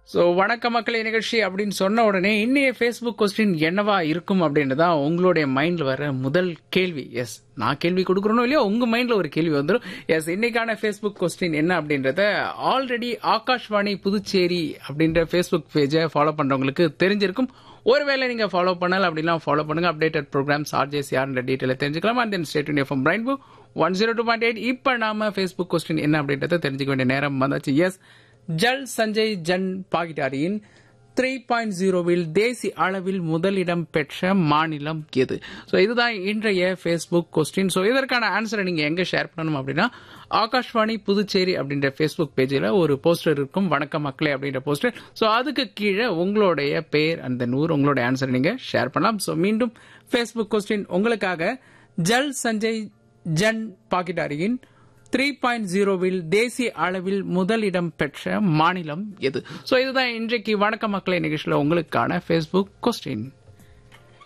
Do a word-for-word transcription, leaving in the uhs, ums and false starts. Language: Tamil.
ஸோ வணக்க மக்களே நிகழ்ச்சி அப்படின்னு சொன்ன உடனே இன்னைய ஃபேஸ்புக் கொஸ்டின் என்னவா இருக்கும் அப்படின்றதான் உங்களுடைய மைண்டில் வர முதல் கேள்வி. எஸ், நான் கேள்வி கொடுக்குறோனோ இல்லையோ உங்க மைண்ட்ல ஒரு கேள்வி வந்துடும். எஸ், இன்னைக்கான ஃபேஸ்புக் கொஸ்டின் என்ன அப்படின்றத ஆல்ரெடி ஆகாஷ்வாணி புதுச்சேரி அப்படின்ற ஃபேஸ்புக் பேஜை ஃபாலோ பண்றவங்களுக்கு தெரிஞ்சிருக்கும். ஒருவேளை நீங்க ஃபாலோ பண்ணல அப்படின்னா ஃபாலோ பண்ணுங்க. அப்டேட்டட் ப்ரோக்ராம்ஸ் ஆர்ஜேஸ் யாருன்ற டீட்டெயில தெரிஞ்சுக்கலாம். And then state FM rainbow one zero two point eight. இப்போ நாம ஃபேஸ்புக் கொஸ்டின் என்ன அப்படின்றத தெரிஞ்சுக்க வேண்டிய நேரம் வந்தாச்சு. S, Jal Sanjay Jan பாகிட்டாரியின் three point ஜீரோவில் தேசிய அளவில் முதலிடம் பெற்ற மாநிலம் எது? ஸோ இதுதான் இன்றைய ஃபேஸ்புக் கொஸ்டின். ஸோ இதற்கான ஆன்சரை நீங்க எங்க ஷேர் பண்ணணும் அப்படின்னா ஆகாஷ்வாணி புதுச்சேரி அப்படின்ற ஃபேஸ்புக் பேஜில் ஒரு போஸ்டர் இருக்கும், வணக்கம் மக்களே அப்படின்ற போஸ்டர். ஸோ அதுக்கு கீழே உங்களுடைய பேர் அந்த நூறு உங்களுடைய ஆன்சரை நீங்க ஷேர் பண்ணலாம். ஸோ மீண்டும் ஃபேஸ்புக் கொஸ்டின் உங்களுக்காக, ஜல் சஞ்சய் ஜன் பாகிட்டாரியின் த்ரீ பாயிண்ட் ஜீரோவில் தேசிய அளவில் முதலிடம் பெற்ற மாநிலம் எது? ஸோ இதுதான் இன்றைக்கு வணக்க மக்களே நிகழ்ச்சியில் உங்களுக்கான ஃபேஸ்புக் கொஸ்டின்.